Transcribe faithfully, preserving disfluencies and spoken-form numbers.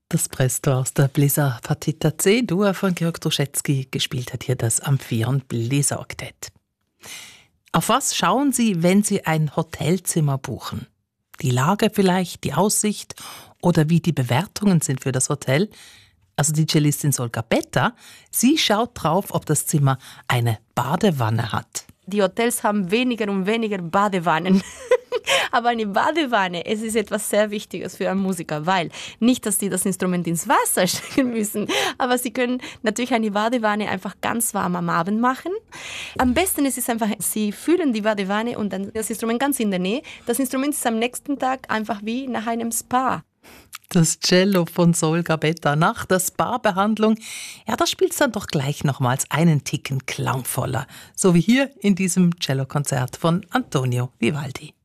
Das Presto aus der Bläser Partita C-Dur von Georg Truschetzky. Gespielt hat hier das Amphion Bläseroktett. Auf was schauen Sie, wenn Sie ein Hotelzimmer buchen? Die Lage vielleicht, die Aussicht oder wie die Bewertungen sind für das Hotel? Also die Cellistin Olga Betta, sie schaut drauf, ob das Zimmer eine Badewanne hat. Die Hotels haben weniger und weniger Badewannen. Aber eine Badewanne, es ist etwas sehr Wichtiges für einen Musiker, weil nicht, dass die das Instrument ins Wasser stecken müssen, aber sie können natürlich eine Badewanne einfach ganz warm am Abend machen. Am besten ist es einfach, sie fühlen die Badewanne und dann das Instrument ganz in der Nähe. Das Instrument ist am nächsten Tag einfach wie nach einem Spa. Das Cello von Olga Betta nach der Spa-Behandlung, ja, da spielt es dann doch gleich nochmals einen Ticken klangvoller. So wie hier in diesem Cellokonzert von Antonio Vivaldi.